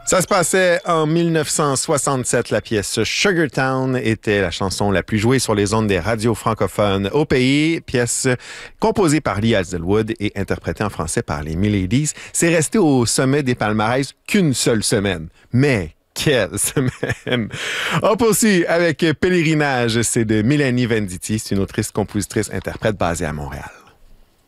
Ça se passait en 1967. La pièce Sugar Town était la chanson la plus jouée sur les ondes des radios francophones au pays. Pièce composée par Lee Hazlewood et interprétée en français par les Milladies. C'est resté au sommet des palmarès qu'une seule semaine. Mais quelle semaine! On poursuit avec Pèlerinage. C'est de Mélanie Venditti. C'est une autrice, compositrice, interprète basée à Montréal.